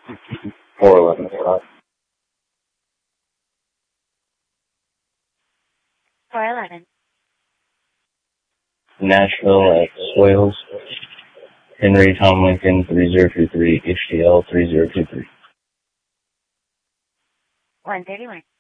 411 Scott. 411. Nashville at Swales. Henry Tom Lincoln 3023, HDL 3023. 131.